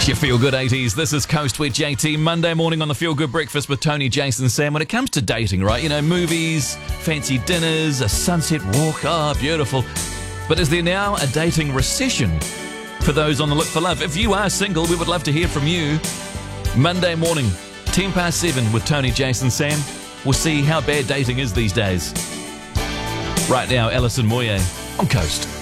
Your Feel Good 80s. This is Coast with JT. Monday morning on the Feel Good Breakfast with Tony, Jason, Sam. When it comes to dating, right? You know, movies, fancy dinners, a sunset walk. Oh, beautiful. But is there now a dating recession for those on the look for love? If you are single, we would love to hear from you. Monday morning, 10 past 7 with Tony, Jason, Sam. We'll see how bad dating is these days. Right now, Alison Moyet on Coast.